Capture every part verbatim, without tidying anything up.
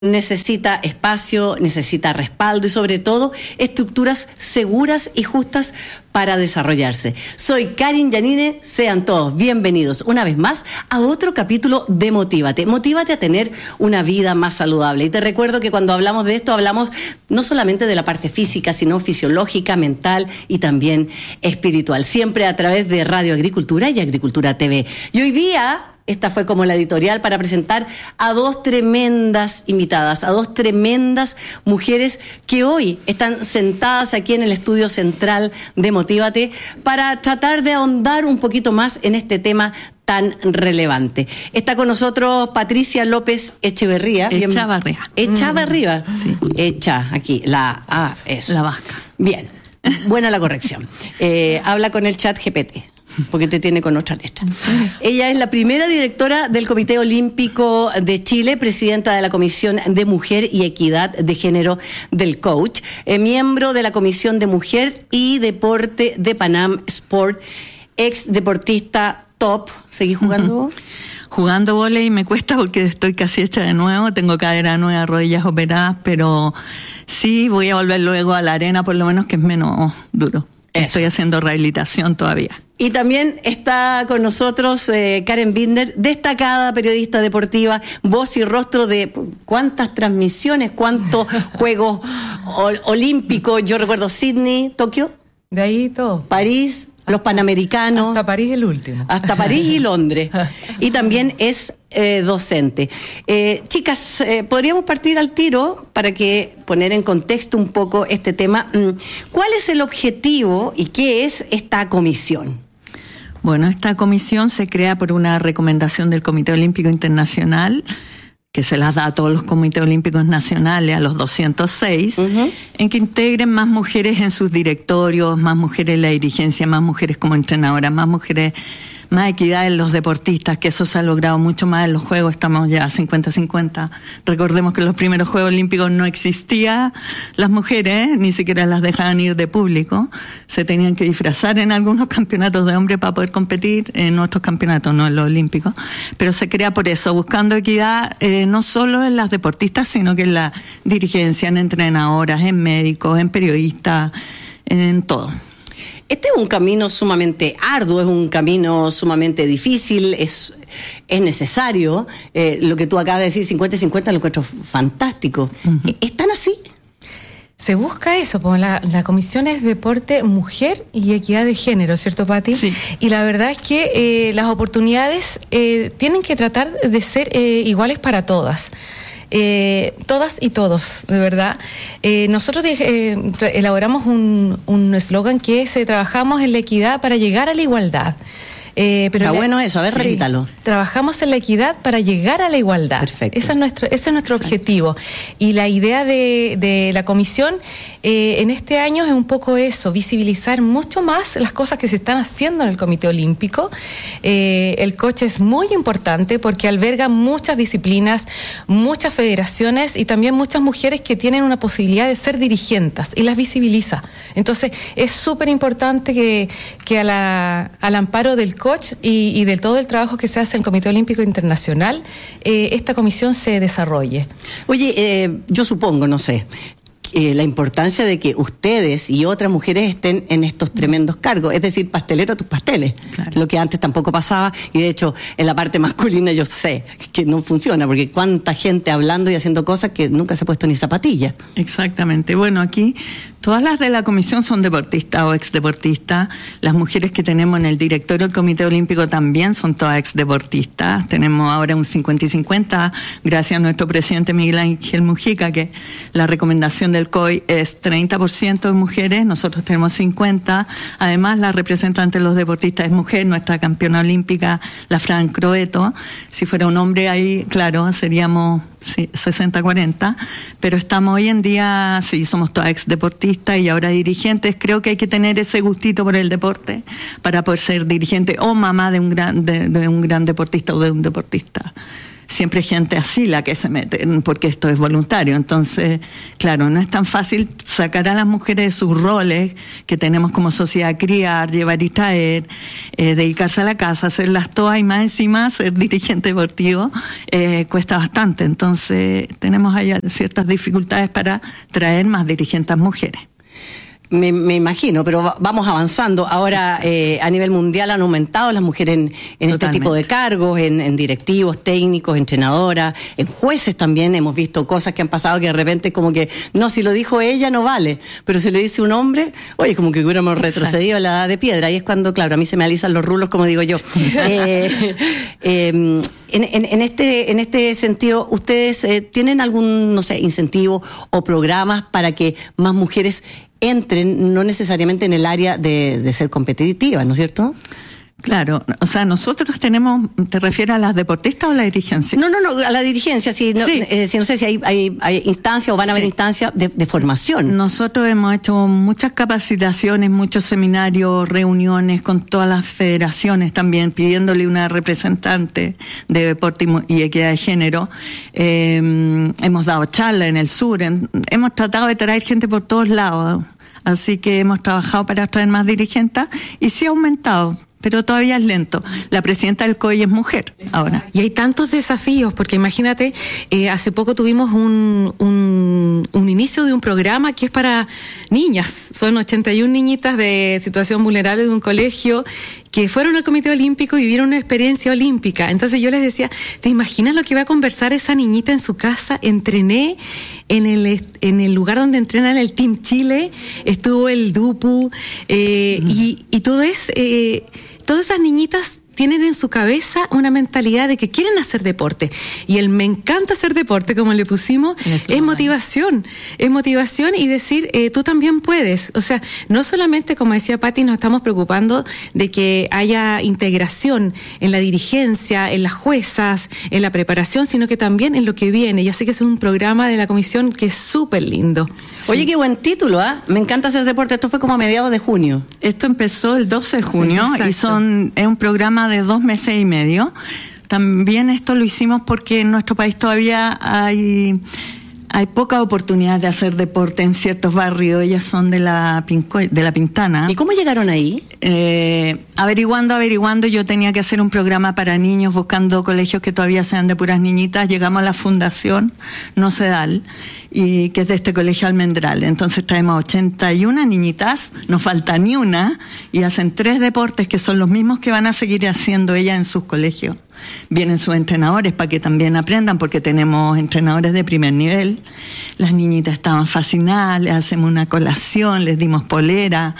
necesita espacio, necesita respaldo y sobre todo estructuras seguras y justas para desarrollarse. Soy Karin Yanine, sean todos bienvenidos una vez más a otro capítulo de Motívate. Motívate a tener una vida más saludable. Y te recuerdo que cuando hablamos de esto hablamos no solamente de la parte física, sino fisiológica, mental y también espiritual. Siempre a través de Radio Agricultura y Agricultura T V. Y hoy día... esta fue como la editorial para presentar a dos tremendas invitadas, a dos tremendas mujeres que hoy están sentadas aquí en el estudio central de Motívate para tratar de ahondar un poquito más en este tema tan relevante. Está con nosotros Patricia López Echeverría. Echavarría. Echavarría. Sí. Echa, aquí, la A, eso. La vasca. Bien, buena la corrección. Eh, habla con el chat G P T. Porque te tiene con otra letra. Sí. Ella es la primera directora del Comité Olímpico de Chile, presidenta de la Comisión de Mujer y Equidad de Género del Coach, eh, miembro de la Comisión de Mujer y Deporte de Panam Sport, ex deportista top. ¿Seguís jugando vos? Jugando vóley me cuesta porque estoy casi hecha de nuevo, tengo cadera nueva, rodillas operadas, pero sí voy a volver luego a la arena, por lo menos que es menos duro. Eso. Estoy haciendo rehabilitación todavía. Y también está con nosotros eh, Karen Binder, destacada periodista deportiva, voz y rostro de cuántas transmisiones, cuántos Juegos ol- Olímpicos. Yo recuerdo Sydney, Tokio. De ahí todo. París, los Panamericanos. Hasta París el último. Hasta París y Londres. Y también es eh, docente. Eh, chicas, eh, podríamos partir al tiro para que poner en contexto un poco este tema. ¿Cuál es el objetivo y qué es esta comisión? Bueno, esta comisión se crea por una recomendación del Comité Olímpico Internacional, que se las da a todos los comités olímpicos nacionales, a los doscientos seis, uh-huh. en que integren más mujeres en sus directorios, más mujeres en la dirigencia, más mujeres como entrenadoras, más mujeres, más equidad en los deportistas, que eso se ha logrado mucho más en los Juegos, estamos ya cincuenta cincuenta. Recordemos que en los primeros Juegos Olímpicos no existían las mujeres, ni siquiera las dejaban ir de público, se tenían que disfrazar en algunos campeonatos de hombres para poder competir, en nuestros campeonatos, no en los olímpicos, pero se crea por eso, buscando equidad eh, no solo en las deportistas, sino que en la dirigencia, en entrenadoras, en médicos, en periodistas, en todo. Este es un camino sumamente arduo, es un camino sumamente difícil, es, es necesario. Eh, lo que tú acabas de decir, cincuenta y cincuenta, lo encuentro fantástico. Uh-huh. ¿Están así? Se busca eso, pues la, la comisión es Deporte, Mujer y Equidad de Género, ¿cierto, Pati? Sí. Y la verdad es que eh, las oportunidades eh, tienen que tratar de ser eh, iguales para todas. Eh, todas y todos, de verdad. Eh, nosotros eh, elaboramos un eslogan que es eh, trabajamos en la equidad para llegar a la igualdad. Eh, pero Está la, bueno eso, a ver, sí, repítalo. Trabajamos en la equidad para llegar a la igualdad. Perfecto. Ese es nuestro, ese es nuestro Exacto. objetivo. Y la idea de, de la comisión eh, en este año es un poco eso, visibilizar mucho más las cosas que se están haciendo en el Comité Olímpico. Eh, el coach es muy importante porque alberga muchas disciplinas, muchas federaciones y también muchas mujeres que tienen una posibilidad de ser dirigentes y las visibiliza. Entonces es súper importante que, que a la, al amparo del coach y, y de todo el trabajo que se hace en el Comité Olímpico Internacional, eh, esta comisión se desarrolle. Oye, eh, yo supongo, no sé, eh, la importancia de que ustedes y otras mujeres estén en estos tremendos cargos, es decir, pastelero tus pasteles, claro. Lo que antes tampoco pasaba, y de hecho en la parte masculina yo sé que no funciona, porque cuánta gente hablando y haciendo cosas que nunca se ha puesto ni zapatilla. Exactamente, bueno, aquí todas las de la comisión son deportistas o exdeportistas. Las mujeres que tenemos en el directorio del Comité Olímpico también son todas exdeportistas. Tenemos ahora un cincuenta y cincuenta, gracias a nuestro presidente Miguel Ángel Mujica, que la recomendación del C O I es treinta por ciento de mujeres, nosotros tenemos cincuenta. Además, la representante de los deportistas es mujer, nuestra campeona olímpica, la Fran Croeto. Si fuera un hombre ahí, claro, seríamos sí, sesenta cuarenta, pero estamos hoy en día, sí, somos todas exdeportistas y ahora dirigentes. Creo que hay que tener ese gustito por el deporte para poder ser dirigente o mamá de un gran de, de un gran deportista o de un deportista. siempre gente así la que se mete, porque esto es voluntario. Entonces, claro, no es tan fácil sacar a las mujeres de sus roles que tenemos como sociedad, criar, llevar y traer, eh, dedicarse a la casa, hacerlas todas y más encima ser dirigente deportivo, eh, cuesta bastante. Entonces, tenemos allá ciertas dificultades para traer más dirigentes mujeres. Me, me imagino, pero vamos avanzando. Ahora, eh, a nivel mundial han aumentado las mujeres en, en este tipo de cargos, en, en directivos, técnicos, entrenadoras, en jueces también. Hemos visto cosas que han pasado que de repente como que, no, si lo dijo ella no vale, pero si lo dice un hombre, oye, como que hubiéramos retrocedido a la edad de piedra. Y es cuando, claro, a mí se me alisan los rulos, como digo yo. eh, eh, en, en, en, este, en este sentido, ¿ustedes eh, tienen algún, no sé, incentivo o programas para que más mujeres entren, no necesariamente en el área de, de ser competitivas, ¿no es cierto? Claro, o sea, nosotros tenemos, ¿te refieres a las deportistas o a la dirigencia? No, no, no, a la dirigencia, sí, no, sí. Eh, no sé si hay, hay, hay instancias o van a haber sí. instancias de, de formación. Nosotros hemos hecho muchas capacitaciones, muchos seminarios, reuniones con todas las federaciones también, pidiéndole una representante de deporte y, y equidad de género. Eh, hemos dado charlas en el sur, en, hemos tratado de traer gente por todos lados, así que hemos trabajado para traer más dirigentes y sí ha aumentado, pero todavía es lento. La presidenta del C O I es mujer ahora. Y hay tantos desafíos, porque imagínate, eh, hace poco tuvimos un, un, un inicio de un programa que es para niñas. Son ochenta y una niñitas de situación vulnerable de un colegio que fueron al Comité Olímpico y vivieron una experiencia olímpica. Entonces yo les decía, ¿te imaginas lo que va a conversar esa niñita en su casa? Entrené en el, en el lugar donde entrenan el Team Chile, estuvo el Dupu, eh, uh-huh. y, y todo es... Eh, todas esas niñitas tienen en su cabeza una mentalidad de que quieren hacer deporte. Y el me encanta hacer deporte, como le pusimos, es, es motivación. Es motivación y decir, eh, tú también puedes. O sea, no solamente, como decía Patti, nos estamos preocupando de que haya integración en la dirigencia, en las juezas, en la preparación, sino que también en lo que viene. Ya sé que es un programa de la comisión que es súper lindo. Sí. Oye, qué buen título, ¿ah? ¿eh? Me encanta hacer deporte. Esto fue como a mediados de junio. Esto empezó el doce de junio sí, y son es un programa de dos meses y medio. También esto lo hicimos porque en nuestro país todavía hay hay poca oportunidad de hacer deporte en ciertos barrios. Ellas son de la Pinco, de la Pintana. ¿Y cómo llegaron ahí? Eh, averiguando, averiguando, yo tenía que hacer un programa para niños, buscando colegios que todavía sean de puras niñitas. Llegamos a la Fundación Nocedal, y que es de este colegio Almendral. Entonces traemos ochenta y una niñitas, nos falta ni una, y hacen tres deportes que son los mismos que van a seguir haciendo ellas en sus colegios. Vienen sus entrenadores para que también aprendan, porque tenemos entrenadores de primer nivel. Las niñitas estaban fascinadas, les hacemos una colación, les dimos polera.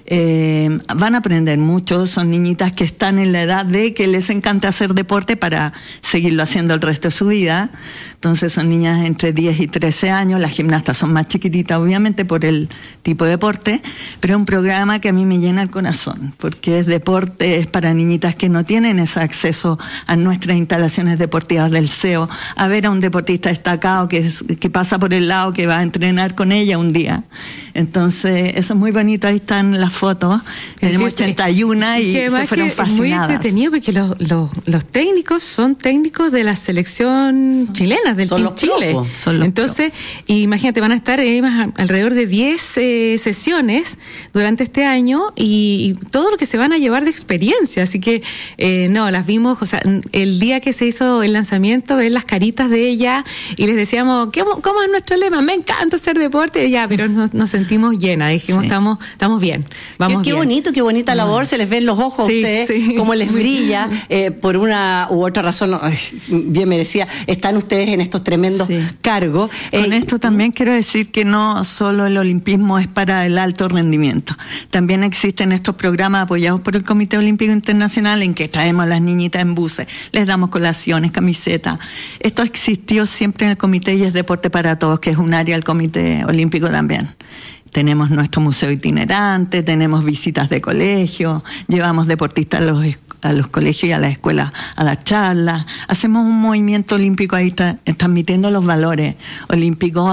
Eh, van a aprender mucho, son niñitas que están en la edad de que les encanta hacer deporte para seguirlo haciendo el resto de su vida. Entonces son niñas entre diez y trece años, las gimnastas son más chiquititas obviamente por el tipo de deporte, pero es un programa que a mí me llena el corazón, porque es deporte, es para niñitas que no tienen ese acceso a nuestras instalaciones deportivas del C E O, a ver a un deportista destacado que, es, que pasa por el lado, que va a entrenar con ella un día. Entonces eso es muy bonito, ahí están las fotos, tenemos sí, ochenta y una y se fueron fascinadas. Es muy entretenido porque los, los, los técnicos son técnicos de la selección son, chilena, del Team Chile. Son los Entonces, imagínate, van a estar eh, alrededor de diez eh, sesiones durante este año y, y todo lo que se van a llevar de experiencia. Así que, eh, no, las vimos, o sea, el día que se hizo el lanzamiento, ver las caritas de ella y les decíamos, ¿cómo, cómo es nuestro lema? Me encanta hacer deporte. Ya, pero nos, nos sentimos llenas, dijimos, sí. estamos, estamos bien. Vamos qué, qué bien. bonito, qué bonita labor, se les ven los ojos sí, a ustedes, sí. cómo les brilla, eh, por una u otra razón, ay, bien merecía, están ustedes en estos tremendos sí. cargos. Con eh, esto también quiero decir que no solo el olimpismo es para el alto rendimiento, también existen estos programas apoyados por el Comité Olímpico Internacional en que traemos a las niñitas en buses, les damos colaciones, camisetas. Esto ha existido siempre en el comité y es Deporte para Todos, que es un área del Comité Olímpico también. Tenemos nuestro museo itinerante, tenemos visitas de colegio, llevamos deportistas a los, a los colegios y a las escuelas a las charlas. Hacemos un movimiento olímpico ahí tra- transmitiendo los valores olímpicos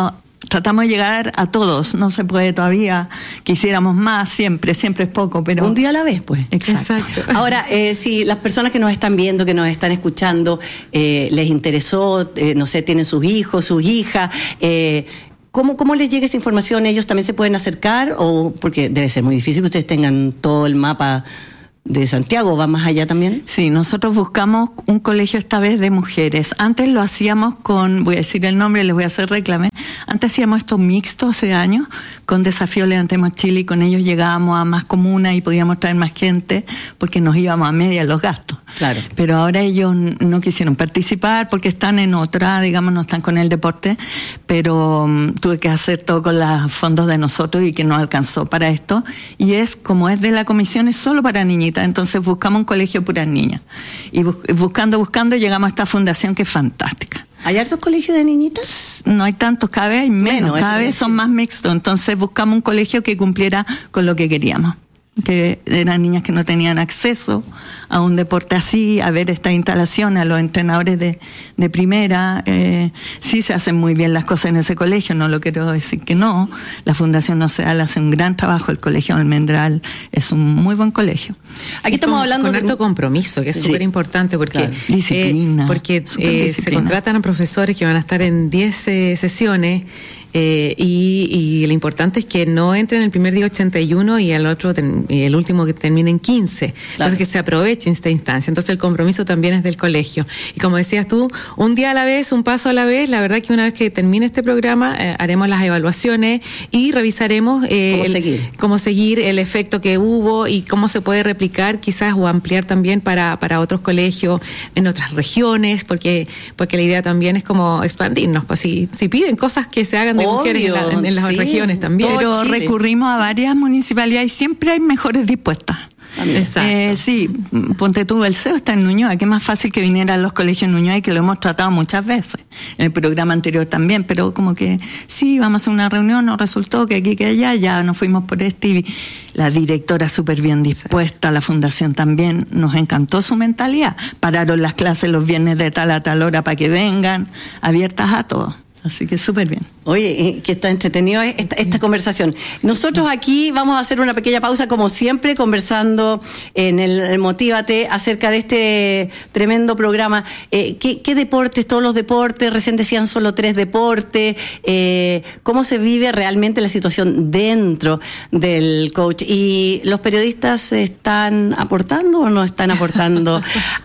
tratamos de llegar a todos. No se puede todavía, quisiéramos más, siempre, siempre es poco, pero... Un día a la vez, pues. Exacto. Exacto. Ahora, eh, si las personas que nos están viendo, que nos están escuchando, eh, les interesó, eh, no sé, tienen sus hijos, sus hijas, eh, ¿cómo, ¿cómo les llega esa información? ¿Ellos también se pueden acercar? O porque debe ser muy difícil que ustedes tengan todo el mapa de Santiago, ¿va más allá también? Sí, nosotros buscamos un colegio esta vez de mujeres. Antes lo hacíamos con, voy a decir el nombre, les voy a hacer reclame. Antes hacíamos esto mixto hace años, con Desafío Levantemos Chile, y con ellos llegábamos a más comunas y podíamos traer más gente porque nos íbamos a media los gastos. Claro. Pero ahora ellos no quisieron participar porque están en otra, digamos, no están con el deporte, pero um, tuve que hacer todo con los fondos de nosotros y que no alcanzó para esto. Y es, como es de la comisión, es solo para niñitas, entonces buscamos un colegio puras niñas. Y bus- buscando, buscando, llegamos a esta fundación que es fantástica. ¿Hay hartos colegios de niñitas? No hay tantos, cada vez hay menos, Menos, cada eso vez son decir. más mixtos, entonces buscamos un colegio que cumpliera con lo que queríamos, que eran niñas que no tenían acceso a un deporte así, a ver esta instalación, a los entrenadores de, de primera. Eh, sí se hacen muy bien las cosas en ese colegio, no lo quiero decir que no. La Fundación Nocedal hace un gran trabajo, el Colegio Almendral es un muy buen colegio. Aquí Y estamos con, hablando con de harto compromiso, que es Sí. súper importante porque, Claro. Disciplina, eh, porque súper eh, se disciplina. contratan a profesores que van a estar en diez eh, sesiones. Eh, y, y lo importante es que no entren el primer día ochenta y uno y el otro ten, y el último que termine en quince. Entonces Claro. que se aproveche esta instancia. Entonces el compromiso también es del colegio. Y como decías tú, un día a la vez, un paso a la vez. La verdad que una vez que termine este programa eh, haremos las evaluaciones y revisaremos eh, ¿Cómo el- seguir? cómo seguir el efecto que hubo y cómo se puede replicar quizás o ampliar también para, para otros colegios en otras regiones, porque porque la idea también es como expandirnos. Pues si, si piden cosas que se hagan de Obvio, mujeres en, la- en- en las sí. regiones también. Todo Pero Chile. recurrimos a varias municipalidades y siempre hay mejores dispuestas. Exacto. Eh, sí, ponte tú, el C E O está en Ñuñoa, que más fácil que viniera a los colegios en Ñuñoa y que lo hemos tratado muchas veces, en el programa anterior también, pero como que sí, vamos a hacer una reunión, nos resultó que aquí, que allá, ya nos fuimos por este y la directora súper bien dispuesta, la fundación también, nos encantó su mentalidad, pararon las clases los viernes de tal a tal hora para que vengan, abiertas a todos. Así que súper bien. Oye, eh, que está entretenido esta, esta conversación. Nosotros aquí vamos a hacer una pequeña pausa, como siempre, conversando en el, el Motívate acerca de este tremendo programa. Eh, ¿qué, ¿Qué deportes? Todos los deportes, recién decían solo tres deportes. Eh, ¿Cómo se vive realmente la situación dentro del coach? ¿Y los periodistas están aportando o no están aportando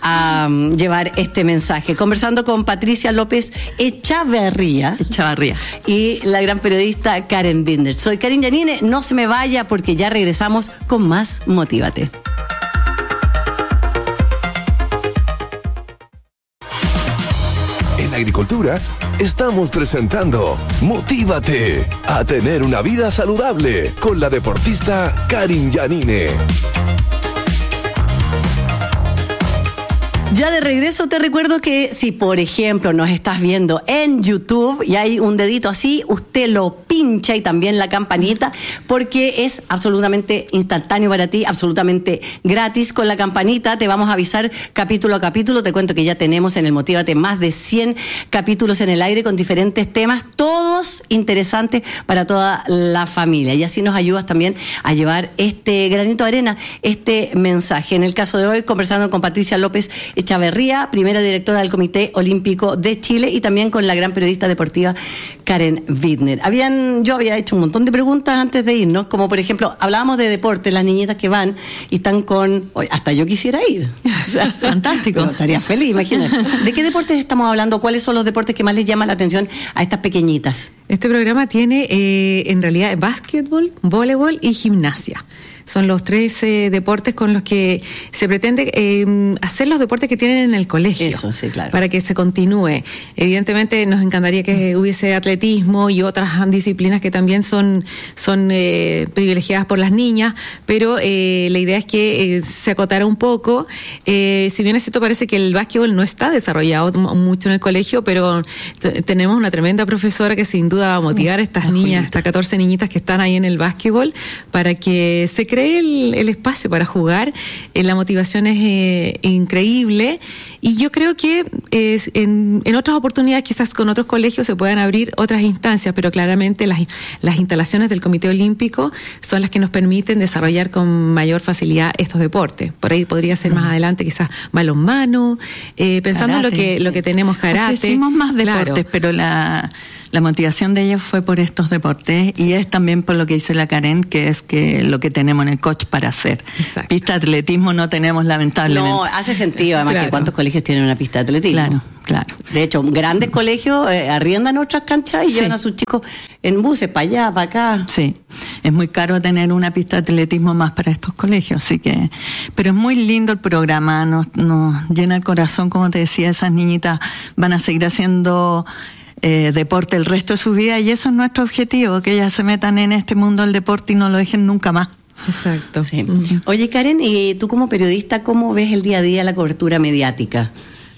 a um, llevar este mensaje? Conversando con Patricia López Echavarría Chavarría. y la gran periodista Karen Binder. Soy Karin Yanine, no se me vaya porque ya regresamos con más Motívate. En Agricultura estamos presentando Motívate a tener una vida saludable con la deportista Karin Yanine. Ya de regreso te recuerdo que si por ejemplo nos estás viendo en YouTube y hay un dedito así, usted lo pincha y también la campanita porque es absolutamente instantáneo para ti, absolutamente gratis. Con la campanita te vamos a avisar capítulo a capítulo. Te cuento que ya tenemos en el Motívate más de cien capítulos en el aire con diferentes temas, todos interesantes para toda la familia. Y así nos ayudas también a llevar este granito de arena, este mensaje. En el caso de hoy, conversando con Patricia López Echavarría, primera directora del Comité Olímpico de Chile, y también con la gran periodista deportiva Karen Binder. Habían, yo había hecho un montón de preguntas antes de irnos, como por ejemplo, hablábamos de deporte, las niñitas que van y están con, oye, hasta yo quisiera ir. O sea, fantástico. Bueno, estaría feliz, imagínate. ¿De qué deportes estamos hablando? ¿Cuáles son los deportes que más les llaman la atención a estas pequeñitas? Este programa tiene eh, en realidad básquetbol, voleibol y gimnasia. Son los tres eh, deportes con los que se pretende eh, hacer los deportes que tienen en el colegio. Eso, sí, claro. Para que se continúe. Evidentemente nos encantaría que hubiese atletismo y otras disciplinas que también son, son eh, privilegiadas por las niñas, pero eh, la idea es que eh, se acotara un poco. Eh, si bien es cierto, parece que el básquetbol no está desarrollado m- mucho en el colegio, pero t- tenemos una tremenda profesora que sin duda va a motivar a estas niñas, estas catorce niñitas que están ahí en el básquetbol, para que se cree el, el espacio para jugar. Eh, la motivación es eh, increíble y yo creo que es, en, en otras oportunidades, quizás con otros colegios se puedan abrir otras instancias, pero claramente las, las instalaciones del Comité Olímpico son las que nos permiten desarrollar con mayor facilidad estos deportes. Por ahí podría ser más adelante quizás balonmano, eh, pensando karate, en lo que, lo que tenemos karate. Ofrecimos más deportes, claro. pero la... La motivación de ellos fue por estos deportes sí. y es también por lo que dice la Karen, que es que lo que tenemos en el coach para hacer. Exacto. Pista de atletismo no tenemos, lamentablemente. No, hace sentido, además, claro. que cuántos colegios tienen una pista de atletismo. Claro, claro. De hecho, grandes colegios eh, arriendan otras canchas y sí. llevan a sus chicos en buses para allá, para acá. Sí, es muy caro tener una pista de atletismo más para estos colegios, así que... Pero es muy lindo el programa, nos, nos llena el corazón, como te decía, esas niñitas van a seguir haciendo... Eh, deporte el resto de su vida y eso es nuestro objetivo, que ellas se metan en este mundo del deporte y no lo dejen nunca más. Exacto. Sí. Mm. Oye, Karen, y tú como periodista, ¿cómo ves el día a día la cobertura mediática?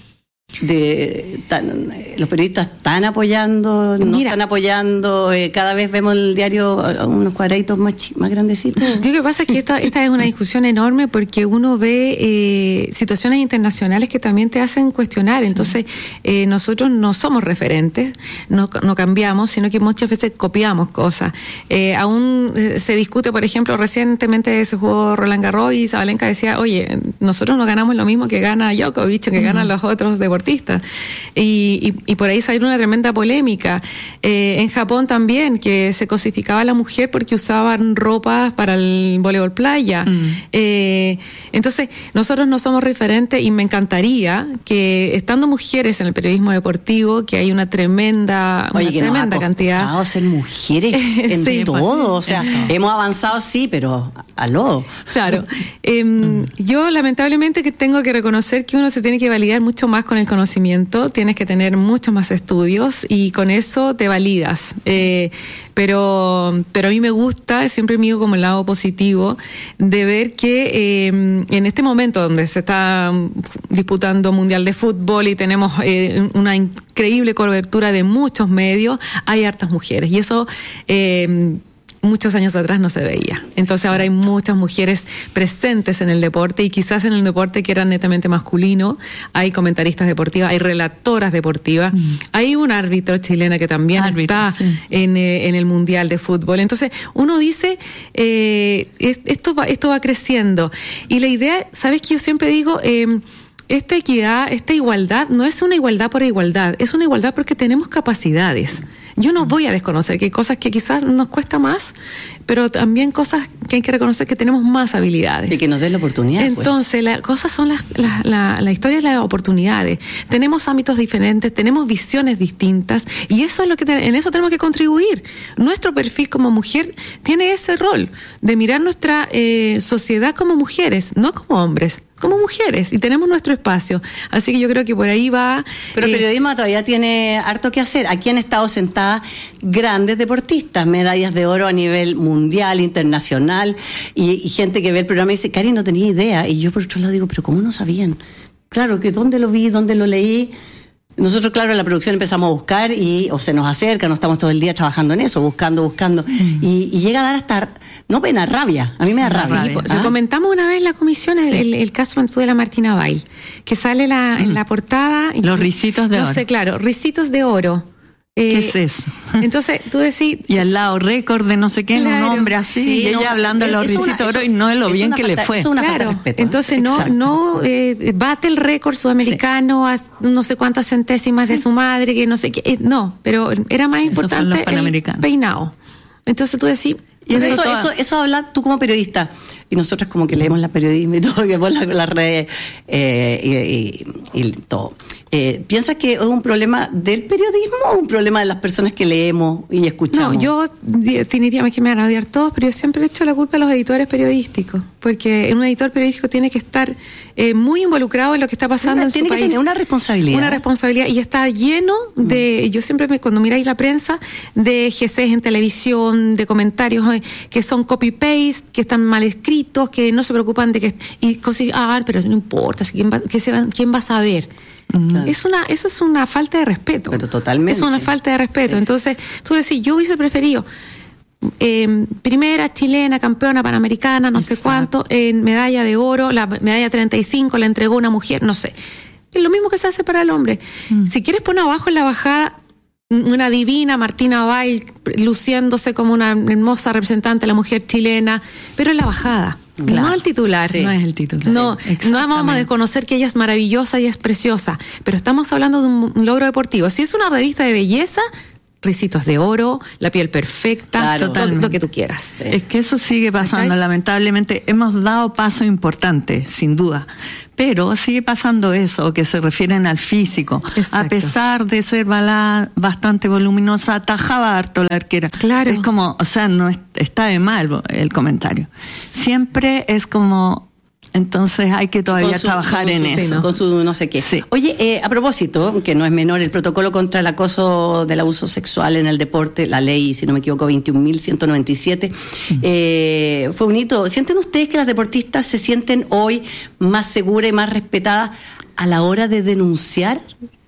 De, tan, los periodistas están apoyando, no Mira, están apoyando, eh, cada vez vemos el diario unos cuadraditos más, más grandecitos. Yo lo que pasa es que esta, esta es una discusión enorme porque uno ve eh, situaciones internacionales que también te hacen cuestionar, entonces eh, nosotros no somos referentes, no, no cambiamos, sino que muchas veces copiamos cosas. Eh, aún se discute, por ejemplo, recientemente se jugó Roland Garros y Sabalenka decía, oye, nosotros no ganamos lo mismo que gana Djokovic, que uh-huh. ganan los otros deportistas. Y, y, y por ahí salió una tremenda polémica. Eh, en Japón también, que se cosificaba a la mujer porque usaban ropas para el voleibol playa. Mm. Eh, entonces, nosotros no somos referentes y me encantaría que, estando mujeres en el periodismo deportivo, que hay una tremenda, Oye, una que tremenda nos ha cantidad. ser mujeres en sí, todo. O sea, todo. Hemos avanzado, sí, pero aló. Claro. eh, mm. Yo, lamentablemente, que tengo que reconocer que uno se tiene que validar mucho más con el conocimiento, tienes que tener muchos más estudios y con eso te validas. Eh, pero, pero a mí me gusta, siempre miro como el lado positivo, de ver que eh, en este momento donde se está disputando Mundial de Fútbol y tenemos eh, una increíble cobertura de muchos medios, hay hartas mujeres y eso... Eh, muchos años atrás no se veía. Entonces ahora hay muchas mujeres presentes en el deporte y quizás en el deporte que era netamente masculino, hay comentaristas deportivas, hay relatoras deportivas, mm. hay un árbitro chilena que también árbitro, está sí. en, eh, en el Mundial de Fútbol. Entonces uno dice, eh, esto, va, esto va creciendo. Y la idea, ¿sabes qué? Yo siempre digo... Eh, esta equidad, esta igualdad, no es una igualdad por igualdad, es una igualdad porque tenemos capacidades. Yo no voy a desconocer que hay cosas que quizás nos cuesta más, pero también cosas que hay que reconocer que tenemos más habilidades. Y que nos den la oportunidad. Entonces, pues. las cosas son las, la, la, la historia de las oportunidades. Tenemos ámbitos diferentes, tenemos visiones distintas, y eso es lo que te, en eso tenemos que contribuir. Nuestro perfil como mujer tiene ese rol de mirar nuestra eh, sociedad como mujeres, no como hombres. Como mujeres, y tenemos nuestro espacio. Así que yo creo que por ahí va... Pero el eh, periodismo todavía tiene harto que hacer. Aquí han estado sentadas grandes deportistas, medallas de oro a nivel mundial, internacional, y, y gente que ve el programa y dice, Cari, no tenía idea. Y yo por otro lado digo, pero ¿cómo no sabían? Claro, que dónde lo vi, dónde lo leí... Nosotros, claro, en la producción empezamos a buscar y o se nos acerca, no estamos todo el día trabajando en eso, buscando, buscando. Mm. Y, y llega a dar hasta, no pena, rabia. A mí me da rabia. Sí, pues, ¿ah? Comentamos una vez en la comisión sí. el, el caso de la Martina Bail, que sale la, mm. en la portada. Los risitos de no oro. No sé, claro, risitos de oro. Eh, ¿Qué es eso? Entonces, tú decís... Y al lado, récord de no sé qué, claro, un hombre así, sí, y ella no, hablando de los risitos de oro y no de lo bien que falta, le fue. Es una claro, falta de respeto. Entonces, no, no eh, bate el récord sudamericano sí. a no sé cuántas centésimas sí. de su madre, que no sé qué. Eh, no, pero era más importante el peinado. Entonces, tú decís... Y eso, eso, eso, eso habla tú como periodista, y nosotros como que leemos la periodismo y todo, que vemos las la redes eh, y, y, y todo. Eh, ¿Piensas que es un problema del periodismo o un problema de las personas que leemos y escuchamos? No, yo definitivamente que me van a odiar todos, pero yo siempre le echo la culpa a los editores periodísticos, porque un editor periodístico tiene que estar eh, muy involucrado en lo que está pasando en su país. Tiene que tener una responsabilidad. Una responsabilidad, y está lleno de, mm. yo siempre me, cuando miráis la prensa, de G Cs en televisión, de comentarios que son copy-paste, que están mal escritos, que no se preocupan de que... Y cosas, ah, pero no importa, ¿quién va, que se va, quién va a saber? Claro. Es una, eso es una falta de respeto. Pero totalmente. Es una falta de respeto. Sí. Entonces, tú decís, yo hubiese preferido eh, primera chilena, campeona panamericana, no Exacto. sé cuánto, en medalla de oro, la medalla treinta y cinco la entregó una mujer, no sé. Es lo mismo que se hace para el hombre. Mm. Si quieres poner abajo en la bajada una divina Martina Bail luciéndose como una hermosa representante de la mujer chilena, pero en la bajada, claro. no el titular. Sí. No es el titular. No, no vamos a desconocer que ella es maravillosa y es preciosa, pero estamos hablando de un logro deportivo. Si es una revista de belleza, ricitos de oro, la piel perfecta, claro, todo lo que tú quieras. Sí. Es que eso sigue pasando, ¿cachai? Lamentablemente hemos dado pasos importantes, sin duda, pero sigue pasando eso, que se refieren al físico. Exacto. A pesar de ser balada, bastante voluminosa, atajaba harto la arquera. Claro. Es como, o sea, no es, está de mal el comentario. Siempre es como... Entonces hay que todavía su, trabajar en su, eso. Con su no sé qué. Sí. Oye, eh, a propósito, que no es menor, el protocolo contra el acoso del abuso sexual en el deporte, la ley, si no me equivoco, veintiún mil ciento noventa y siete, uh-huh. eh, fue un hito. ¿Sienten ustedes que las deportistas se sienten hoy más seguras y más respetadas a la hora de denunciar?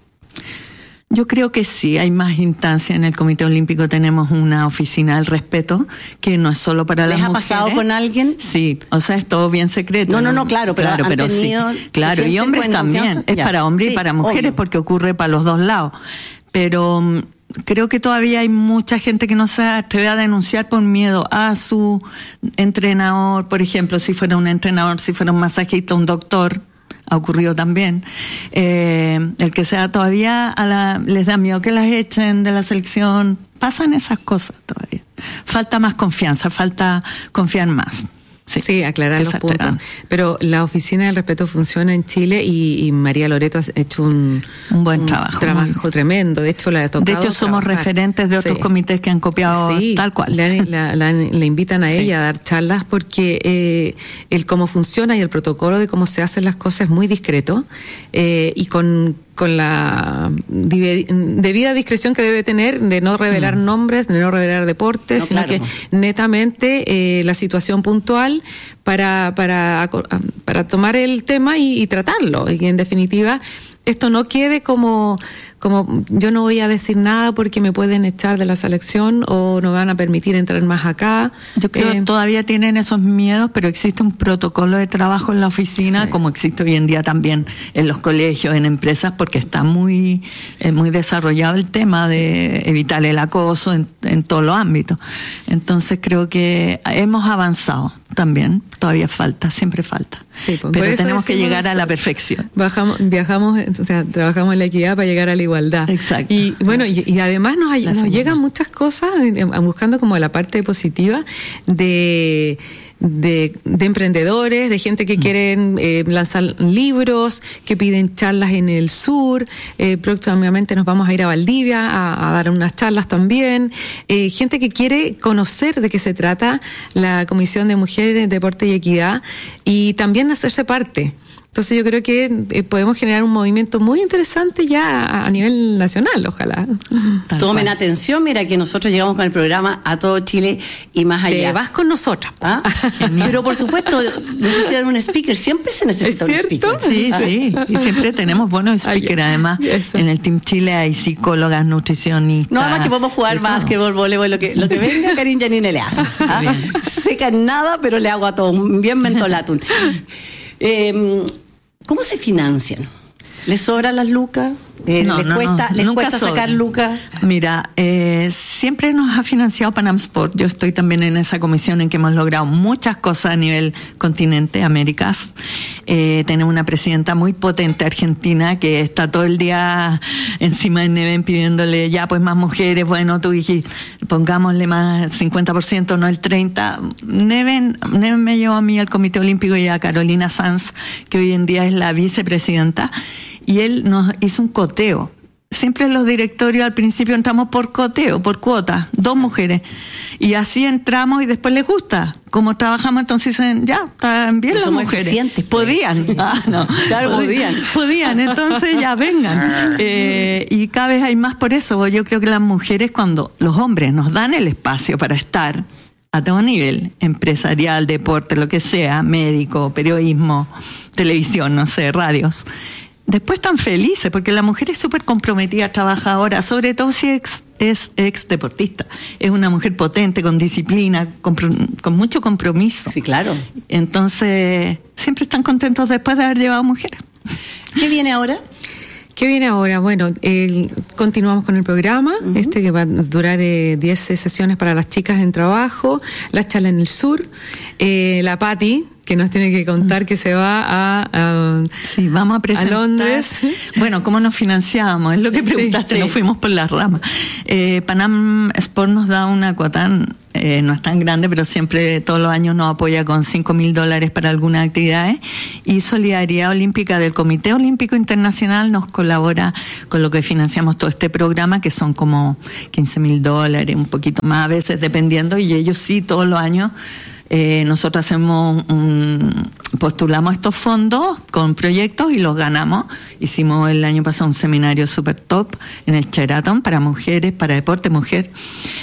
Yo creo que sí, hay más instancia en el Comité Olímpico. Tenemos una oficina del respeto que no es solo para las mujeres. ¿Les ha pasado con alguien? Sí, o sea, es todo bien secreto. No, no, no, claro, pero, claro, han pero tenido, sí. Claro, y hombres también. Es ya. para hombres sí, y para mujeres, obvio. Porque ocurre para los dos lados. Pero um, creo que todavía hay mucha gente que no se atreve a denunciar por miedo a su entrenador, por ejemplo, si fuera un entrenador, si fuera un masajista, un doctor. Ha ocurrido también, eh, el que sea todavía a la, les da miedo que las echen de la selección, pasan esas cosas todavía. Falta más confianza, falta confiar más. Sí, sí, aclarar los puntos. Pero la Oficina del Respeto funciona en Chile y, y María Loreto ha hecho un, un buen un trabajo. trabajo muy... tremendo. De hecho, la ha tocado De hecho, somos trabajar. referentes de otros sí. comités que han copiado sí, tal cual. Le, la, la, le invitan a sí. ella a dar charlas porque eh, el cómo funciona y el protocolo de cómo se hacen las cosas es muy discreto eh, y con... con la debida discreción que debe tener de no revelar mm. nombres, de no revelar deportes, no, sino claro. que netamente eh, la situación puntual para, para, para tomar el tema y, y tratarlo. Y en definitiva, esto no quede como, como yo no voy a decir nada porque me pueden echar de la selección o no me van a permitir entrar más acá. Yo creo eh, que todavía tienen esos miedos, pero existe un protocolo de trabajo en la oficina, sí. como existe hoy en día también en los colegios, en empresas, porque está muy, eh, muy desarrollado el tema de evitar el acoso en, en todos los ámbitos. Entonces creo que hemos avanzado también, todavía falta, siempre falta. Sí, pues, pero tenemos que llegar a la perfección. Bajamos, viajamos, o sea, trabajamos en la equidad para llegar a la igualdad. Exacto. Y bueno, y, y además nos, nos llegan muchas cosas, buscando como la parte positiva de... De, de emprendedores, de gente que quieren eh, lanzar libros, que piden charlas en el sur. Eh, próximamente nos vamos a ir a Valdivia a, a dar unas charlas también. Eh, gente que quiere conocer de qué se trata la Comisión de Mujeres, Deporte y Equidad y también hacerse parte. Entonces yo creo que eh, podemos generar un movimiento muy interesante ya a, a nivel nacional, ojalá. Tal Tomen cual. atención, mira que nosotros llegamos con el programa a todo Chile y más allá. Te vas con nosotros. ¿Ah? Pero por supuesto, necesitan un speaker, siempre se necesita un speaker. Sí, sí, y siempre tenemos buenos speakers, además. Eso. En el Team Chile hay psicólogas, nutricionistas. No, además que podemos jugar básquetbol, voleibol, lo que, lo que venga, Karin Janine le hace. ¿Ah? Seca en nada, pero le hago a todo, bien mentolatum. Eh, ¿Cómo se financian? ¿Les sobran las lucas? Eh, no, ¿Les no, cuesta, no, ¿les nunca cuesta sacar sobran. lucas? Mira, eh, siempre nos ha financiado Panam Sport. Yo estoy también en esa comisión en que hemos logrado muchas cosas a nivel continente, Américas. Eh, tenemos una presidenta muy potente argentina que está todo el día encima de Neven pidiéndole ya pues más mujeres. Bueno, tú dijiste, pongámosle más cincuenta por ciento, no el treinta por ciento. Neven, Neven me llevó a mí al Comité Olímpico y a Carolina Sanz, que hoy en día es la vicepresidenta. Y él nos hizo un coteo. Siempre en los directorios al principio entramos por coteo, por cuota, dos mujeres. Y así entramos y después les gusta. Como trabajamos, entonces dicen, ya, están bien las mujeres. Pues. Podían. Sí. Ah, no. Claro, podían. Podían, entonces ya vengan. Eh, y cada vez hay más por eso. Yo creo que las mujeres, cuando los hombres nos dan el espacio para estar a todo nivel, empresarial, deporte, lo que sea, médico, periodismo, televisión, no sé, radios, después están felices, porque la mujer es súper comprometida, trabajadora, sobre todo si es, es ex deportista. Es una mujer potente, con disciplina, con, con mucho compromiso. Sí, claro. Entonces, siempre están contentos después de haber llevado mujeres. ¿Qué viene ahora? ¿Qué viene ahora? Bueno, eh, continuamos con el programa, uh-huh. este que va a durar eh, diez sesiones para las chicas en trabajo, la charla en el sur, eh, la Patti, que nos tiene que contar que se va a, a, sí, vamos a, presentar, a Londres. Bueno, ¿cómo nos financiamos? Es lo que preguntaste, sí, sí. Nos fuimos por las ramas. Eh, Panam Sport nos da una cuota, eh, no es tan grande, pero siempre todos los años nos apoya con cinco mil dólares para algunas actividades, y Solidaridad Olímpica del Comité Olímpico Internacional nos colabora con lo que financiamos todo este programa, que son como quince mil dólares, un poquito más a veces, dependiendo, y ellos sí todos los años. Eh, nosotros hacemos un, postulamos estos fondos con proyectos y los ganamos. Hicimos el año pasado un seminario super top en el Sheraton para mujeres, para deporte mujer.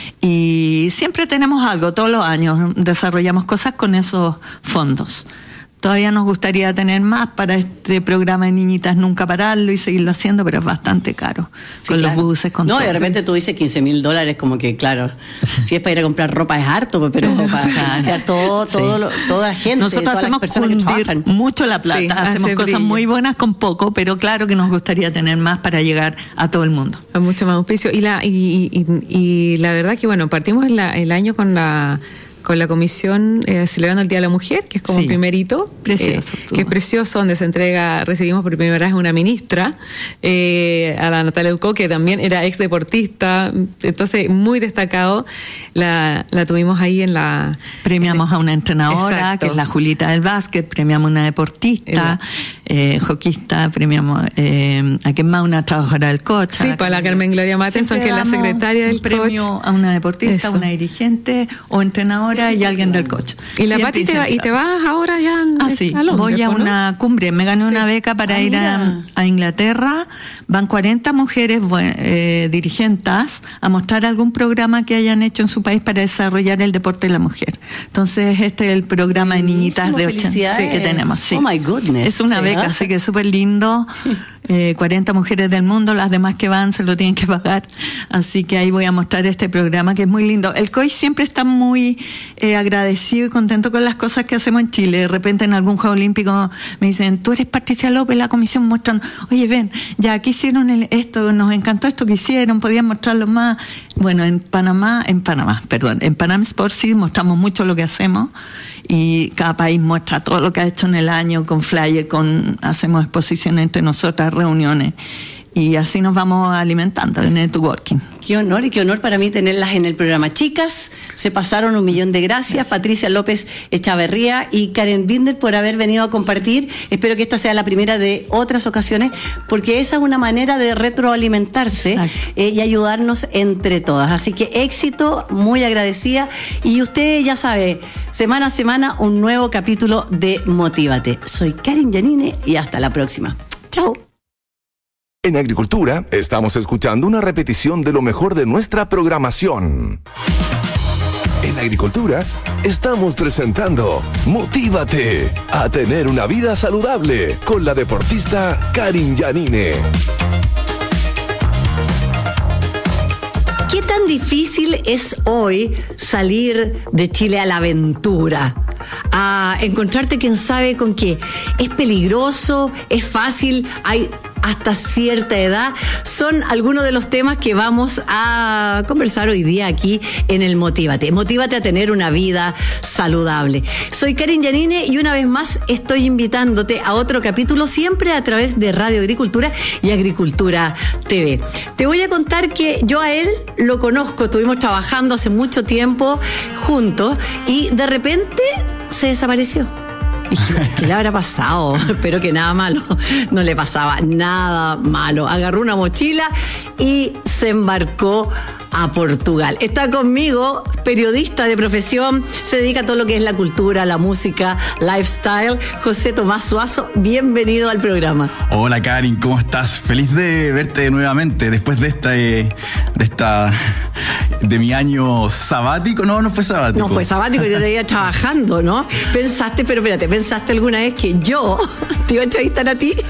Y siempre tenemos algo, todos los años desarrollamos cosas con esos fondos. Todavía nos gustaría tener más para este programa de Niñitas, nunca pararlo y seguirlo haciendo, pero es bastante caro. Sí, con claro. Los buses, con no, todo. Y de repente tú dices quince mil dólares, como que claro, si es para ir a comprar ropa es harto, pero para hacer todo, todo sí. lo, toda la gente, nosotros todas hacemos las personas que trabajan. Mucho la plata, sí, hacemos cosas brillo. Muy buenas con poco, pero claro que nos gustaría tener más para llegar a todo el mundo. Con mucho más auspicio. Y la, y, y, y la verdad que bueno, partimos el, el año con la con la comisión eh, celebrando el Día de la Mujer, que es como sí, un primer hito, precioso, eh, que es precioso, donde se entrega, recibimos por primera vez una ministra, eh, a la Natalia Ducó, que también era ex deportista, entonces muy destacado, la, la tuvimos ahí en la... Premiamos en, a una entrenadora, exacto. que es la Julita del básquet, premiamos a una deportista, eh, hockeyista, premiamos eh, a quien más, una trabajadora del coach. Sí, para la Carmen Gloria Mattenson, que es la secretaria del coach. Premio a una deportista, a una dirigente o entrenadora y alguien del coach. Y la Pati te va, y te vas ahora ya ah, sí. a Londres, voy a ¿no? una cumbre, me gané sí. una beca para ah, ir a, a Inglaterra, van cuarenta mujeres eh, dirigentes a mostrar algún programa que hayan hecho en su país para desarrollar el deporte de la mujer. Entonces este es el programa de niñitas de ochenta sí, que tenemos. Sí. Oh my goodness. Es una beca, así que es súper lindo. Eh, cuarenta mujeres del mundo, las demás que van se lo tienen que pagar, así que ahí voy a mostrar este programa que es muy lindo. El C O I siempre está muy eh, agradecido y contento con las cosas que hacemos en Chile. De repente en algún Juego Olímpico me dicen, tú eres Patricia López, la comisión muestran, oye ven, ya aquí hicieron el, esto, nos encantó esto que hicieron, podían mostrarlo más. Bueno, en Panamá, en Panamá, perdón, en Panam Sport sí mostramos mucho lo que hacemos, y cada país muestra todo lo que ha hecho en el año con flyer, con hacemos exposiciones entre nosotras, reuniones, y así nos vamos alimentando de networking. Qué honor y qué honor para mí tenerlas en el programa. Chicas, se pasaron un millón de gracias. gracias. Patricia López Echavarría y Karen Binder por haber venido a compartir. Espero que esta sea la primera de otras ocasiones, porque esa es una manera de retroalimentarse eh, y ayudarnos entre todas. Así que éxito, muy agradecida. Y usted ya sabe, semana a semana un nuevo capítulo de Motívate. Soy Karen Yanine y hasta la próxima. Chao. En Agricultura, estamos escuchando una repetición de lo mejor de nuestra programación. En Agricultura, estamos presentando Motívate a tener una vida saludable con la deportista Karen Yanine. ¿Qué tan difícil es hoy salir de Chile a la aventura? A encontrarte quién sabe con qué. ¿Es peligroso? ¿Es fácil? ¿Hay hasta cierta edad? Son algunos de los temas que vamos a conversar hoy día aquí en el Motívate. Motívate a tener una vida saludable. Soy Karen Yanine y una vez más estoy invitándote a otro capítulo, siempre a través de Radio Agricultura y Agricultura T V. Te voy a contar que yo a él lo conozco, estuvimos trabajando hace mucho tiempo juntos y de repente se desapareció. Dije, ¿qué le habrá pasado? Espero que nada malo. No le pasaba nada malo. Agarró una mochila y se embarcó a Portugal. Está conmigo, periodista de profesión, se dedica a todo lo que es la cultura, la música, lifestyle, José Tomás Suazo. Bienvenido al programa. Hola Karen, ¿cómo estás? Feliz de verte nuevamente después de esta, de esta, de mi año sabático. No, no fue sabático. No fue sabático, yo te iba trabajando, ¿no? Pensaste, pero espérate, ¿pensaste alguna vez que yo te iba a entrevistar a ti?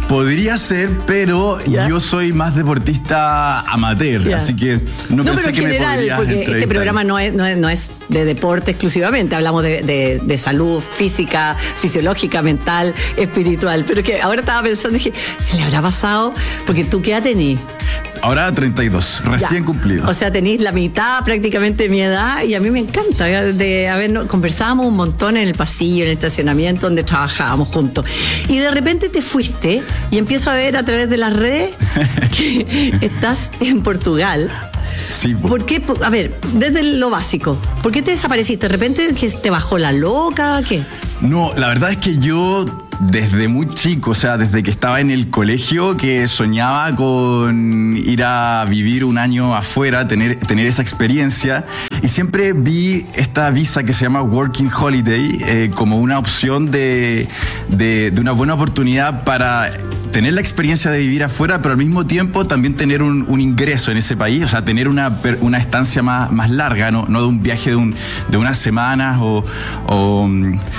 Podría ser, pero ¿Ya? yo soy más deportista amateur, Ya. así que no, No, pensé pero en que general, me podrías porque este entrevistar. programa no es, no, es, no es de deporte exclusivamente, hablamos de, de, de salud física, fisiológica, mental, espiritual, pero que ahora estaba pensando, dije, ¿se le habrá pasado? Porque tú, ¿qué edad tenís? Ahora treinta y dos, recién Ya. cumplido. O sea, tenéis la mitad prácticamente de mi edad y a mí me encanta. De, a ver, no, conversábamos un montón en el pasillo, en el estacionamiento donde trabajábamos juntos. Y de repente te fuiste y empiezo a ver a través de las redes que estás en Portugal. Sí, po. ¿Por qué? A ver, desde lo básico, ¿por qué te desapareciste? ¿De repente que te bajó la loca? ¿Qué? No, la verdad es que yo desde muy chico, o sea, desde que estaba en el colegio, que soñaba con ir a vivir un año afuera, tener, tener esa experiencia, y siempre vi esta visa que se llama Working Holiday eh, como una opción de, de, de una buena oportunidad para tener la experiencia de vivir afuera, pero al mismo tiempo también tener un, un ingreso en ese país, o sea, tener una, una estancia más, más larga, no, no de un viaje de, un, de unas semanas o... o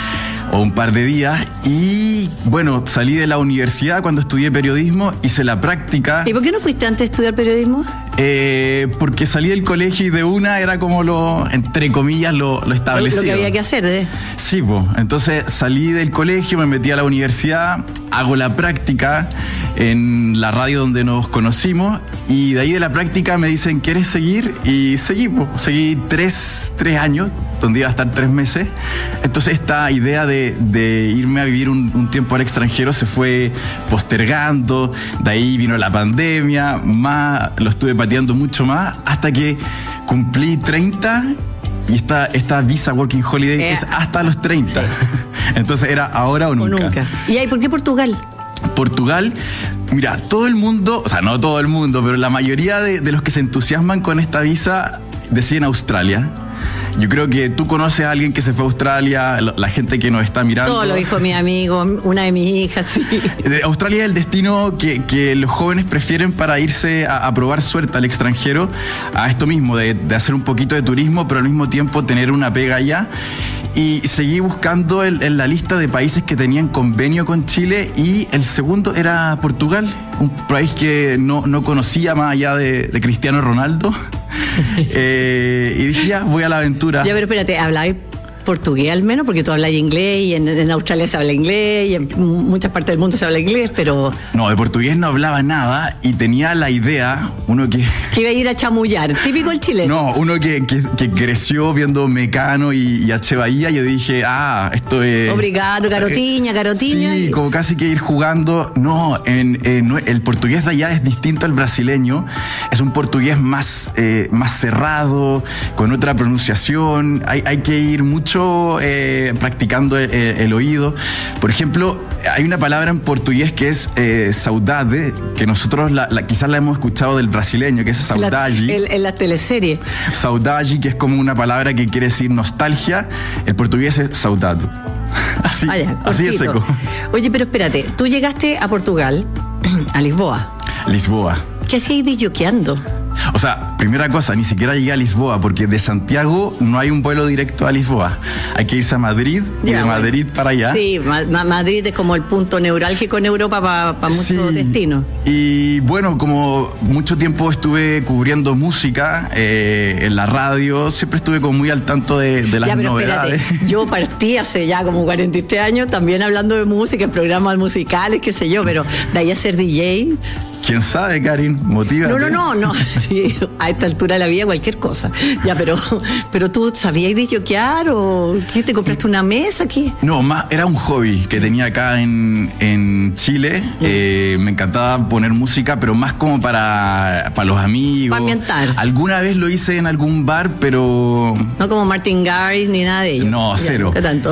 o un par de días. Y bueno, salí de la universidad cuando estudié periodismo, hice la práctica. ¿Y por qué no fuiste antes de estudiar periodismo? Eh, porque salí del colegio y de una era como lo, entre comillas, lo, lo establecido. Lo que había que hacer, ¿eh? Sí, pues. Entonces salí del colegio, me metí a la universidad, hago la práctica en la radio donde nos conocimos, y de ahí de la práctica me dicen, ¿quieres seguir? Y seguí, pues. Seguí tres, tres años, donde iba a estar tres meses. Entonces esta idea de, de irme a vivir un, un tiempo al extranjero se fue postergando, de ahí vino la pandemia, más lo estuve pateando mucho más, hasta que cumplí treinta. Y esta, esta visa Working Holiday Eh, es hasta los treinta. Entonces era ahora o nunca. O nunca. ¿Y ahí por qué Portugal? Portugal, mira, todo el mundo, o sea, no todo el mundo, pero la mayoría de, de los que se entusiasman con esta visa deciden Australia. Yo creo que tú conoces a alguien que se fue a Australia, la gente que nos está mirando. Todos los hijos de mis amigos, una de mis hijas, sí. Australia es el destino que, que los jóvenes prefieren para irse a, a probar suerte al extranjero, a esto mismo, de, de hacer un poquito de turismo, pero al mismo tiempo tener una pega allá. Y seguí buscando el, en la lista de países que tenían convenio con Chile, y el segundo era Portugal, un país que no, no conocía más allá de, de Cristiano Ronaldo. eh, y dije, ya, voy a la aventura. Ya, pero espérate, ¿hablabas portugués al menos? Porque tú hablas inglés y en, en Australia se habla inglés y en muchas partes del mundo se habla inglés, pero... No, de portugués no hablaba nada, y tenía la idea, uno que... Que iba a ir a chamullar, típico el chileno. No, uno que, que, que creció viendo Mecano y, y H. Bahía, yo dije, ah, esto es... Obrigado, carotiña, carotiña. Sí, y... como casi que ir jugando. No, en, en, el portugués de allá es distinto al brasileño. Es un portugués más, eh, más cerrado, con otra pronunciación. Hay, hay que ir mucho eh, practicando el, el oído. Por ejemplo, hay una palabra en portugués que es eh, saudade, que nosotros la, la, quizás la hemos escuchado del brasileño, que es saudade. En la, la teleserie. Saudade, que es como una palabra que quiere decir nostalgia. El portugués es saudade. Así, Vaya, así es seco. Oye, pero espérate, tú llegaste a Portugal, a Lisboa. Lisboa. ¿Qué hacías disjoqueando? O sea, primera cosa, ni siquiera llegué a Lisboa, porque de Santiago no hay un vuelo directo a Lisboa. Hay que irse a Madrid, y Ya, de bueno. Madrid para allá. Sí, Ma- Ma- Madrid es como el punto neurálgico en Europa para pa muchos Sí. destinos. Y bueno, como mucho tiempo estuve cubriendo música eh, en la radio, siempre estuve como muy al tanto de, de las Ya, pero novedades. espérate, yo partí hace ya como cuarenta y tres años también hablando de música, en programas musicales, qué sé yo, pero de ahí a ser D J... ¿Quién sabe, Karin? Motívate. No, no, no, no. Sí, a esta altura de la vida cualquier cosa. Ya, pero, pero tú sabías disjoquear o ¿qué, te compraste una mesa? ¿Qué? No, más era un hobby que tenía acá en, en Chile. Eh, me encantaba poner música, pero más como para, para los amigos. Para ambientar. Alguna vez lo hice en algún bar, pero... No como Martin Garrix ni nada de ello. No, Ya, cero. ¿qué tanto?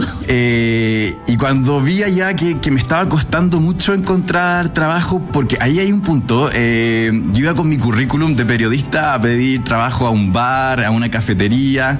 Eh, y cuando vi allá que, que me estaba costando mucho encontrar trabajo, porque ahí hay un punto. Eh, yo iba con mi currículum de periodista a pedir trabajo a un bar, a una cafetería,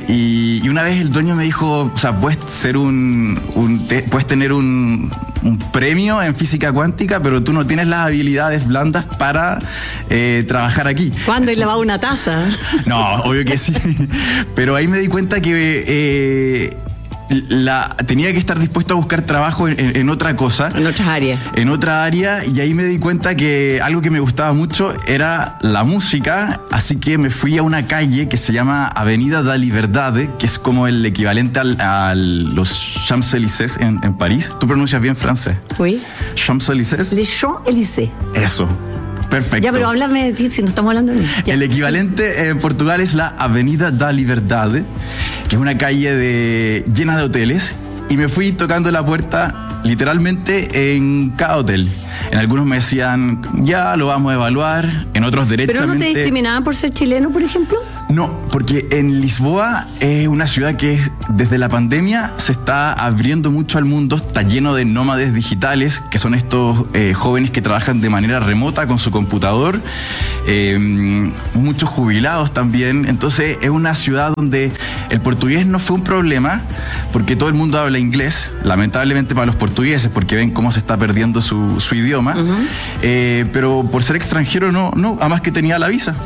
y, y una vez el dueño me dijo, o sea, puedes ser un, un te, puedes tener un, un premio en física cuántica, pero tú no tienes las habilidades blandas para eh, trabajar aquí. ¿Cuándo he lavado una taza? No, obvio que sí. Pero ahí me di cuenta que eh, la, tenía que estar dispuesto a buscar trabajo en, en, en otra cosa. En otras áreas. En otra área, y ahí me di cuenta que algo que me gustaba mucho era la música, así que me fui a una calle que se llama Avenida da Liberdade, que es como el equivalente al, a los Champs-Élysées en, en París. ¿Tú pronuncias bien francés? Oui. Champs-Élysées. Les Champs-Élysées. Eso. Perfecto. Ya, pero háblame de ti si no estamos hablando de mí. Ya. El equivalente en Portugal es la Avenida da Liberdade, que es una calle de, llena de hoteles, y me fui tocando la puerta literalmente en cada hotel. En algunos me decían, ya lo vamos a evaluar, en otros derechamente... ¿Pero no te discriminaban por ser chileno, por ejemplo? No, porque en Lisboa es una ciudad que desde la pandemia se está abriendo mucho al mundo, está lleno de nómades digitales, que son estos eh, jóvenes que trabajan de manera remota con su computador, eh, muchos jubilados también. Entonces es una ciudad donde el portugués no fue un problema, porque todo el mundo habla inglés, lamentablemente para los portugueses, porque ven cómo se está perdiendo su, su idioma, uh-huh. eh, pero por ser extranjero no, no, además que tenía la visa.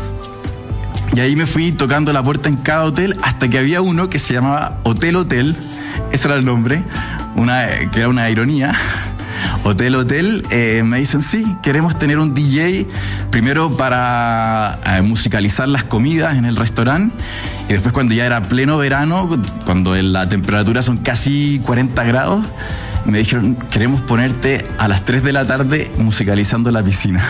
Y ahí me fui tocando la puerta en cada hotel hasta que había uno que se llamaba Hotel Hotel, ese era el nombre, una, que era una ironía. Hotel Hotel, eh, me dicen sí, queremos tener un D J primero para eh, musicalizar las comidas en el restaurante, y después cuando ya era pleno verano, cuando la temperatura son casi cuarenta grados, me dijeron, queremos ponerte a las tres de la tarde musicalizando la piscina.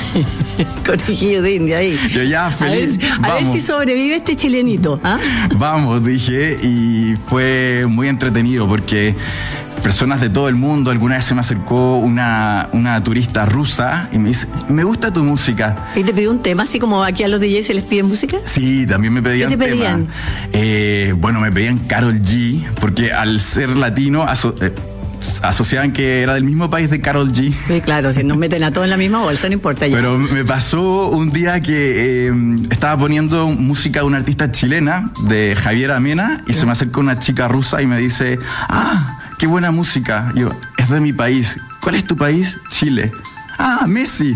Conejillo de India ahí. Yo ya feliz. A ver, a ver si sobrevive este chilenito. ¿Ah? Vamos, dije, y fue muy entretenido porque personas de todo el mundo, alguna vez se me acercó una, una turista rusa y me dice, me gusta tu música. ¿Y te pidió un tema, así como aquí a los D Js se les piden música? Sí, también me pedían ¿Qué te pedían? tema. Eh, bueno, me pedían Karol G, porque al ser latino... Aso- eh, asociaban que era del mismo país de Karol G. Sí, claro, si nos meten a todos en la misma bolsa, no importa ya. Pero me pasó un día que eh, estaba poniendo música de una artista chilena, de Javier Amena, y ¿sí? Se me acerca una chica rusa y me dice, ah, qué buena música. Yo, es de mi país. ¿Cuál es tu país? Chile. Ah, Messi.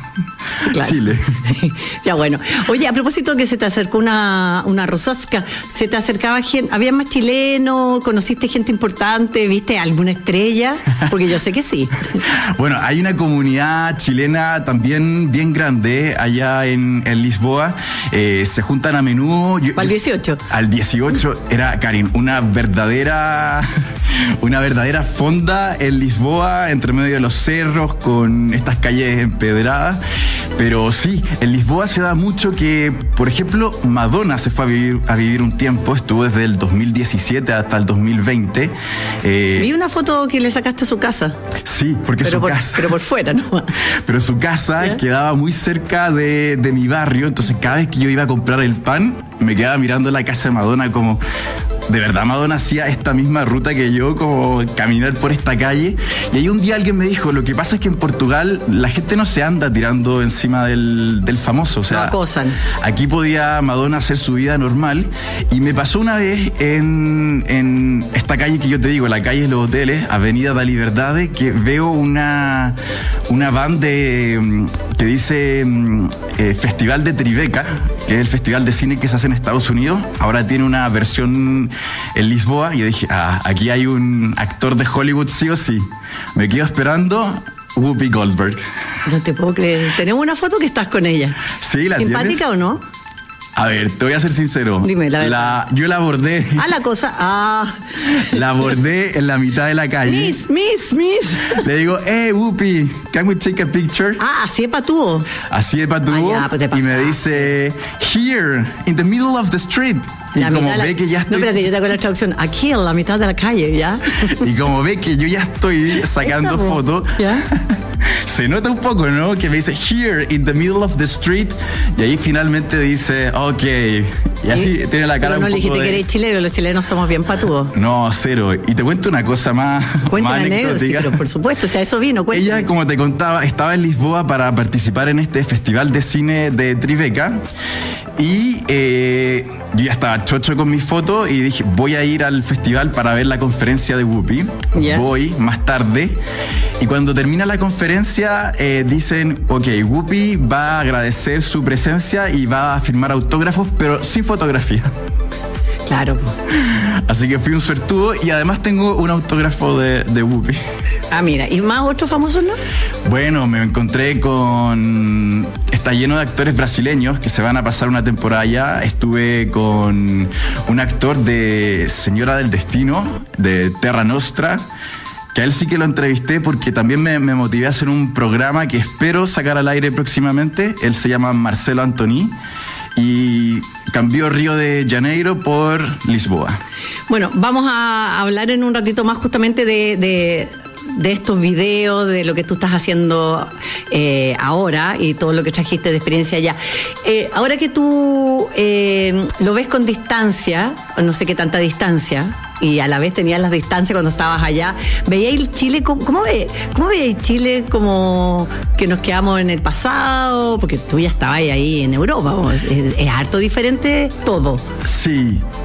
Claro. Chile. Ya, bueno. Oye, a propósito que se te acercó una, una rusosca, ¿se te acercaba gente? ¿Había más chilenos? ¿Conociste gente importante? ¿Viste alguna estrella? Porque yo sé que sí. Bueno, hay una comunidad chilena también bien grande allá en, en Lisboa. Eh, se juntan a menudo. Yo, ¿Al dieciocho? Al dieciocho era, Karin, una verdadera... Una verdadera fonda en Lisboa, entre medio de los cerros, con estas calles empedradas. Pero sí, en Lisboa se da mucho que, por ejemplo, Madonna se fue a vivir, a vivir un tiempo, estuvo desde el dos mil diecisiete hasta el dos mil veinte. Eh, Vi una foto que le sacaste a su casa. Sí, porque pero su por, casa... Pero por fuera, ¿no? Pero su casa ¿ya? Quedaba muy cerca de, de mi barrio, entonces cada vez que yo iba a comprar el pan, me quedaba mirando la casa de Madonna como... De verdad, Madonna hacía esta misma ruta que yo, como caminar por esta calle. Y ahí un día alguien me dijo, lo que pasa es que en Portugal la gente no se anda tirando encima del, del famoso. O sea, no acosan. Aquí podía Madonna hacer su vida normal. Y me pasó una vez en, en esta calle que yo te digo, la calle de los hoteles, Avenida da Liberdade, que veo una, una van de, que dice eh, Festival de Tribeca, que es el festival de cine que se hace en Estados Unidos. Ahora tiene una versión en Lisboa, y yo dije, ah, aquí hay un actor de Hollywood sí o sí. Me quedo esperando Whoopi Goldberg. No te puedo creer. Tenemos una foto que estás con ella. Sí, la ¿simpática tienes? ¿O no? A ver, te voy a ser sincero. Dime, la verdad. La, yo la abordé. Ah, la cosa. Ah. La abordé en la mitad de la calle. Miss, miss, miss. Le digo, hey, Whoopi, can we take a picture? Ah, así de patúo. Así de patúo. Ah, ya, pues te y me dice, here, in the middle of the street. Y la como ve la... que ya estoy... No, espérate, yo te hago la traducción. Aquí en la mitad de la calle, ¿ya? Y como ve que yo ya estoy sacando fotos, ¿ya? Se nota un poco, ¿no? Que me dice, here, in the middle of the street. Y ahí finalmente dice, ok. Y así ¿sí? Tiene la cara. Pero no un le dijiste poco de... que eres chileno, los chilenos somos bien patúos. No, cero. Y te cuento una cosa más. Cuéntame más anécdota, sí, pero por supuesto, o sea, eso vino, cuéntame. Ella, como te contaba, estaba en Lisboa para participar en este festival de cine de Tribeca. Y eh, yo ya estaba chocho con mis fotos y dije, voy a ir al festival para ver la conferencia de Whoopi. Yeah. Voy más tarde. Y cuando termina la conferencia, eh, dicen, ok, Whoopi va a agradecer su presencia y va a firmar autógrafos, pero sin fotografía. Claro. Así que fui un suertudo y además tengo un autógrafo de, de Whoopi. Ah, mira, ¿y más otros famosos, no? Bueno, me encontré con... Está lleno de actores brasileños que se van a pasar una temporada allá. Estuve con un actor de Señora del Destino, de Terra Nostra, que a él sí que lo entrevisté porque también me, me motivé a hacer un programa que espero sacar al aire próximamente. Él se llama Marcelo Antoni y cambió Río de Janeiro por Lisboa. Bueno, vamos a hablar en un ratito más justamente de... de... de estos videos, de lo que tú estás haciendo eh, ahora y todo lo que trajiste de experiencia allá. Eh, ahora que tú eh, lo ves con distancia, no sé qué tanta distancia, y a la vez tenías las distancias cuando estabas allá, ¿veíais Chile? ¿Cómo, cómo, ve, cómo veíais Chile como que nos quedamos en el pasado? Porque tú ya estabas ahí en Europa, es, es, es harto diferente todo. Sí.